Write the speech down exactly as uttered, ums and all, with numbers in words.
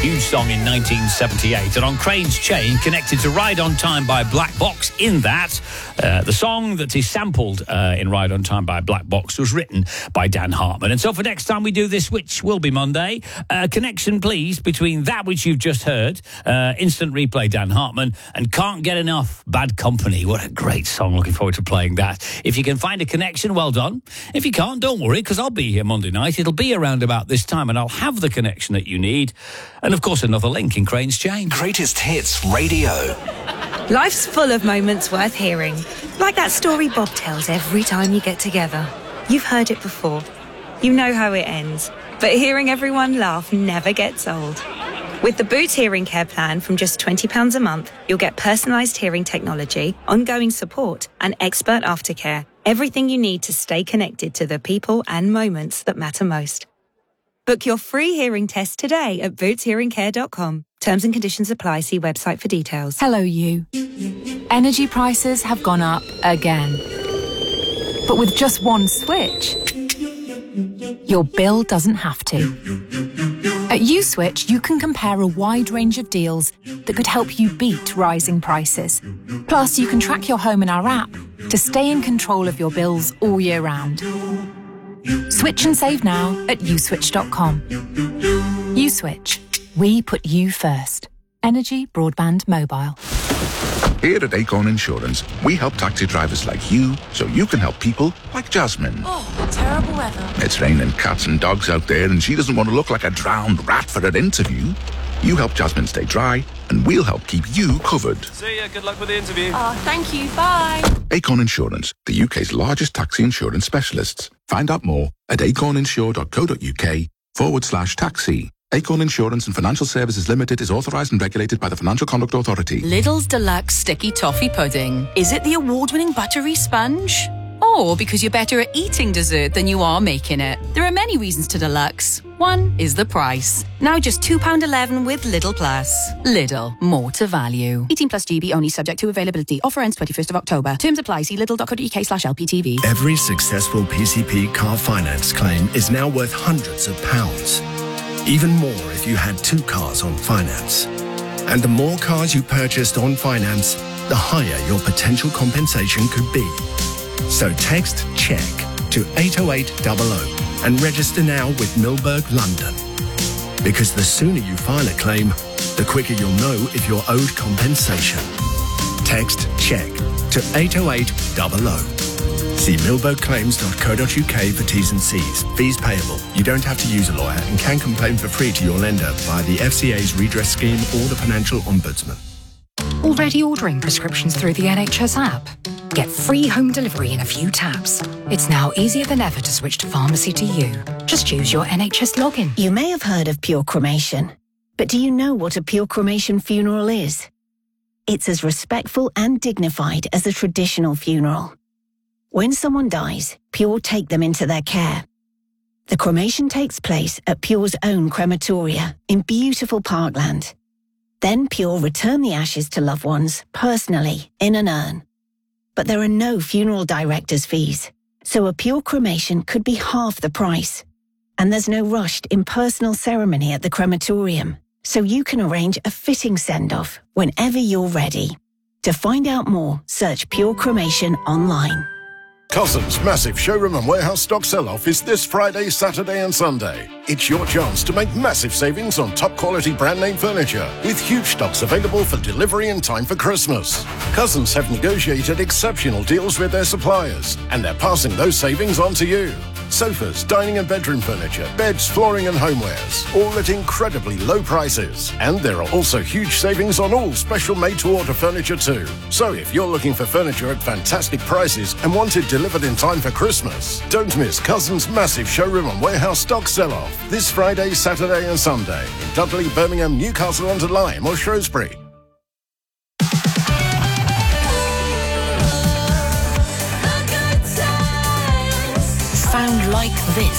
huge song in nineteen seventy-eight. And on Crane's Chain, connected to Ride on Time by Black Box, in that, uh, the song that is sampled uh, in Ride on Time by Black Box was written by Dan Hartman. And so for next time we do this, which will be Monday, uh, connection, please, between that which you've just heard, uh, Instant Replay, Dan Hartman, and Can't Get Enough, Bad Company. What a great song. Looking forward to playing that. If you can find a connection, well done. If you can't, don't worry, because I'll be here Monday night. It'll be around about this time, and I'll have the connection that you need. And, of course, another link in Crane's Chain. Greatest Hits Radio. Life's full of moments worth hearing. Like that story Bob tells every time you get together. You've heard it before. You know how it ends. But hearing everyone laugh never gets old. With the Boots Hearing Care plan from just twenty pounds a month, you'll get personalised hearing technology, ongoing support, and expert aftercare. Everything you need to stay connected to the people and moments that matter most. Book your free hearing test today at boots hearing care dot com. Terms and conditions apply. See website for details. Hello, you. Energy prices have gone up again. But with just one switch, your bill doesn't have to. At USwitch, you can compare a wide range of deals that could help you beat rising prices. Plus, you can track your home in our app to stay in control of your bills all year round. Switch and save now at uswitch dot com. USwitch. We put you first. Energy, broadband, mobile. Here at Acorn Insurance, we help taxi drivers like you so you can help people like Jasmine. Oh, terrible weather. It's raining cats and dogs out there and she doesn't want to look like a drowned rat for her interview. You help Jasmine stay dry and we'll help keep you covered. See ya, good luck with the interview. Oh, thank you, bye. Acorn Insurance, the U K's largest taxi insurance specialists. Find out more at acorninsure dot co dot uk forward slash taxi. Acorn Insurance and Financial Services Limited is authorised and regulated by the Financial Conduct Authority. Lidl's Deluxe Sticky Toffee Pudding. Is it the award-winning buttery sponge? Or because you're better at eating dessert than you are making it? There are many reasons to Deluxe. One is the price. Now just two pounds eleven with Lidl Plus. Lidl, more to value. eighteen plus G B only, subject to availability. Offer ends twenty-first of October. Terms apply. See lidl dot co dot uk slash L P T V. Every successful P C P car finance claim is now worth hundreds of pounds. Even more if you had two cars on finance. And the more cars you purchased on finance, the higher your potential compensation could be. So text CHECK to eight oh eight hundred and register now with Milberg London. Because the sooner you file a claim, the quicker you'll know if you're owed compensation. Text CHECK to eight oh eight hundred. See milberg claims dot co dot uk for T's and C's. Fees payable. You don't have to use a lawyer and can complain for free to your lender via the F C A's redress scheme or the Financial Ombudsman. Already ordering prescriptions through the N H S app? Get free home delivery in a few taps. It's now easier than ever to switch to pharmacy to you. Just use your N H S login. You may have heard of pure cremation, but do you know what a pure cremation funeral is? It's as respectful and dignified as a traditional funeral. When someone dies, Pure take them into their care. The cremation takes place at Pure's own crematoria in beautiful Parkland. Then Pure return the ashes to loved ones personally in an urn. But there are no funeral director's fees, so a Pure cremation could be half the price. And there's no rushed impersonal ceremony at the crematorium, so you can arrange a fitting send-off whenever you're ready. To find out more, search Pure Cremation online. Cousins' massive showroom and warehouse stock sell-off is this Friday, Saturday and Sunday. It's your chance to make massive savings on top-quality brand-name furniture with huge stocks available for delivery in time for Christmas. Cousins have negotiated exceptional deals with their suppliers, and they're passing those savings on to you. Sofas, dining and bedroom furniture, beds, flooring and homewares, all at incredibly low prices. And there are also huge savings on all special made-to-order furniture too. So if you're looking for furniture at fantastic prices and want it delivered in time for Christmas, don't miss Cousins' massive showroom and warehouse stock sell-off this Friday, Saturday and Sunday in Dudley, Birmingham, Newcastle under Lyme or Shrewsbury. Sound like this.